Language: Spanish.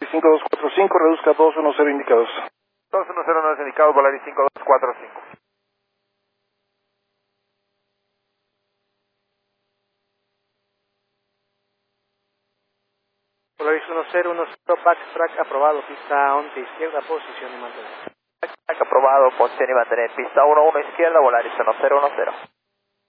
5245, reduzca 210 indicados. 210 no es indicado, Volaris 5245. Volaris 1010, backtrack aprobado, pista 11 izquierda, posición y mantener. Backtrack aprobado, posición y mantener, pista 11 izquierda, Volaris 1010.